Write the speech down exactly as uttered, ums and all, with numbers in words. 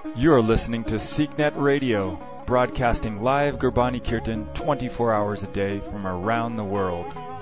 You are listening to SeekNet Radio, broadcasting live Gurbani Kirtan twenty-four hours a day from around the world.